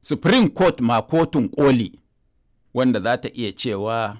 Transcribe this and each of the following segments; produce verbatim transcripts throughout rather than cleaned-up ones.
Supreme Court ma kotun koli wanda za ta iya cewa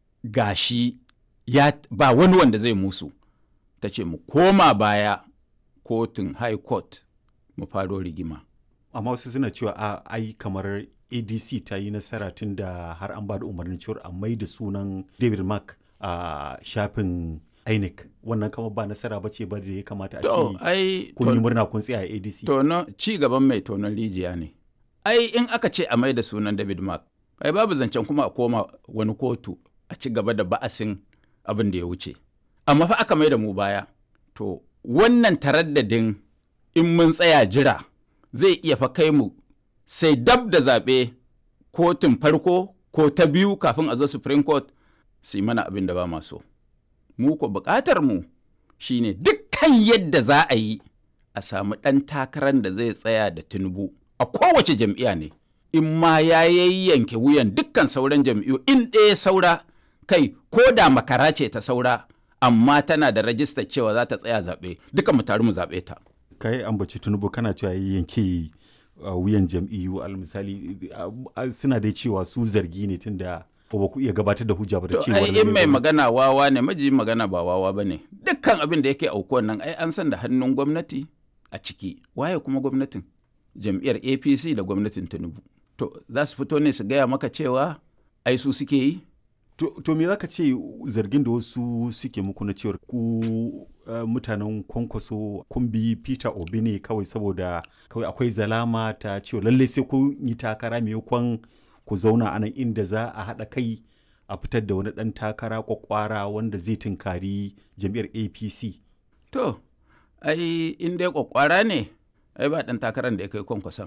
gashi ya ba wani wanda zai musu, ta ce mu koma baya kotun High Court mu faro rigima. Amma wasu suna cewa a ai kamar A D C ta yi nasara tun da har an ba da umarnin cewar a mai da sunan David Mark a shafin I N E C. Wannan kamar ba nasara ba ce ba da ya kamata a ce kun yi murna kun tsaya a A D C. Tono ci gaban mai tonon rijiya ne. Ai in aka ce a mai da sunan David Mark, ai babu zancen kuma a koma wani kotu a ci gaba da ba'asin abin da ya wuce. Amma fa aka mai da mu baya. To wannan taraddadin in mun tsaya jira zai iya fa kai mu sai dab da zaɓe kotun farko ko ta biyu kafin a zo Supreme Court su yi mana abin da ba ma so. Mu ko buƙatar mu shine dukkan yadda za a yi a samu ɗan takarar da zai tsaya da Tinubu a kowace jam'iyya ne. In ma ya yayyanke wuyan dukkan sauran jam'iyyu in ɗaya saura kai ko da makara ce ta saura amma tana da rajistar cewa za ta tsaya zaɓe duka mu taru mu zaɓe ta. Kai ambaci Tinubu kana cewa yanke uh, wuyan jam'iyyu al misali uh, suna dai cewa su zargi ne tunda ba ku iya gabatar da hujja ba da cewa ai in mai magana wawa ne maji magana ba wawa ba ne. Dukkan abin da yake aukuwan nan ai an san da hannun gwamnati a ciki. Waye kuma gwamnatin? Jam'iyyar A P C da gwamnatin Tinubu. To za su fito ne su gaya maka cewa ai su suke yi? To, to me za ka ce zargin da wasu suke muku na cewar ku uh, mutanen Kwankwaso kun bi Peter Obi ne kawai saboda kawai akwai zalama ta cewa lallai sai kun yi takara maimakon ku zauna a nan inda za a haɗa kai a fitar da wani ɗan takara kwakwara wanda zai tunkari jam'iyyar A P C. To, ai in dai kwakwara ne, ai ba ɗan takarar da ya kai Kwankwason.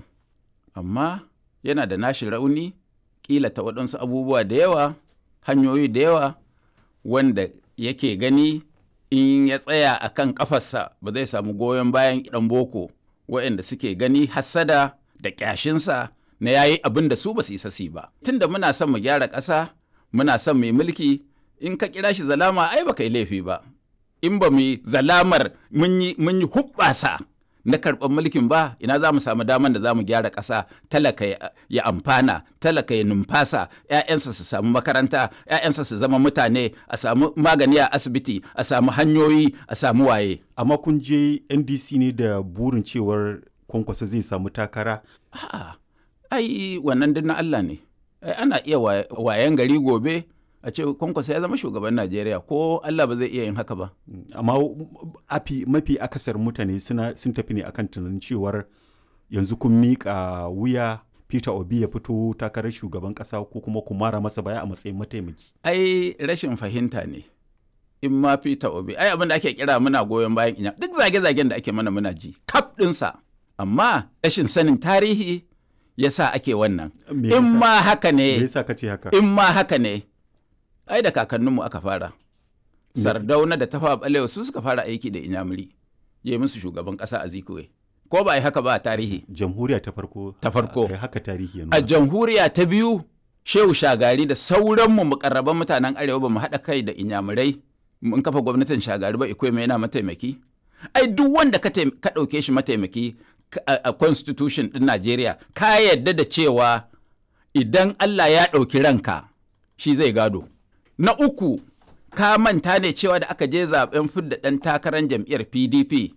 Amma yana da nashi rauni, ƙila ta waɗansu abubuwa da yawa, hanyoyi da yawa wanda yake gani in ya tsaya a kan ƙafarsa ba zai samu goyon bayan ɗan boko waɗanda suke gani hassada da ƙyashinsa na yayi abin da su ba su isa su ba. Tunda muna son mu gyara ƙasa, muna son mu yi mulki, in ka kira shi zalama ai ba kai laifi ba. In ba mu yi zalamar mun yi huɓɓasa na karɓar mulkin ba, ina za mu samu daman da za mu gyara ƙasa, talaka ya amfana, talaka ya numfasa, ‘ya'yansa su samu makaranta, ‘ya'yansa su zama mutane, a samu magani a asibiti, a samu hanyoyi, a samu waye. Amma kun je N D C ne da burin cewar Kwankwaso zai samu takara? A'a, ai wannan duk na Allah ne. Ai ana iya wayan gari gobe a ce Kwankwaso ya zama shugaban Najeriya ko Allah ba zai iya yin haka ba. Amma afi mafi akasar mutane suna sun tafi ne akan tunanin cewar yanzu kun miƙa wuya Peter Obi ya fito takarar shugaban ƙasa ko kuma ku mara masa baya a matsayin mataimaki. Ai rashin fahimta ne. In ma Peter Obi, ai abin da ake kira muna goyon bayan inya duk zage-zagen da ake mana muna ji kaf ɗinsa. Amma rashin sanin tarihi yasa ake wannan. In ma haka ne. Me yasa kace haka? In ma haka ne. Ai da kakanninmu aka fara. Sardauna da Tafawa Balewa su suka fara aiki da Inyamuri. Ya musu shugaban ƙasa a Zikowe. Ko ba a yi haka ba a tarihi? Jamhuriya ta farko. Ta farko. A haka tarihi ya nuna. A jamhuriya ta biyu, Shehu Shagari da sauranmu mukarraban mutanen Arewa ba mu haɗa kai da Inyamurai. Mun kafa gwamnatin Shagari ba Ikwe mai yana mataimaki. Ai duk wanda ka ɗauke shi mataimaki a constitution ɗin Najeriya, ka yarda da cewa idan Allah ya ɗauki ranka, shi zai gado. Na uku, ka manta ne cewa da aka je zaben fidda ɗan takarar jam'iyyar P D P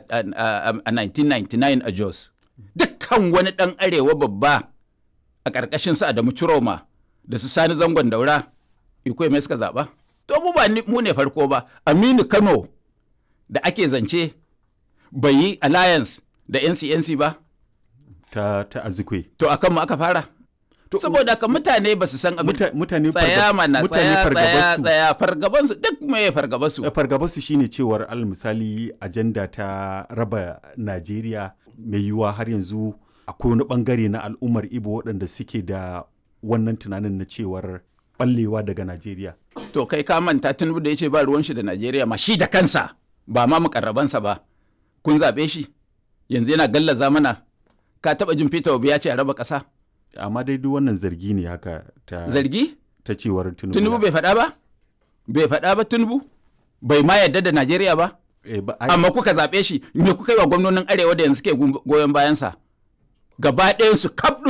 a nineteen ninety-nine a Jos. Dukkan wani ɗan arewa babba a ƙarƙashin su Adamu Ciroma da su Sani Zangon Daura, Ikwe mai suka zaɓa. To mu ba mu ne farko ba, Aminu Kano da ake zance bai yi alliance da N C N C ba. Ta, ta Azikwe. To akan mu aka fara. Saboda ka mutane ba su san abin mutane tsaya mana tsaya tsaya tsaya fargabansu duk mai fargabansu fargabansu shine cewar al misali ajanda ta raba Najeriya mai yiwuwa har yanzu akwai wani bangare na al'ummar Ibo waɗanda suke da wannan tunanin na cewar ballewa daga Najeriya. To kai ka manta Tinubu da yace ba ruwan shi da Najeriya ma shi da kansa ba ma mukarrabansa ba kun zabe shi yanzu yana gallaza mana ka taba jin Peter Obi ya ce a raba ƙasa. Amma dai duk wannan zargi ne haka ta zargi ta cewar Tinubu Tinubu bai faɗa ba bai faɗa ba Tinubu bai ma yarda da Najeriya ba e, ba amma kuka zaɓe shi me kuka yi wa gwamnonin arewa da yanzu ke goyon bayansa gaba ɗayan su kaf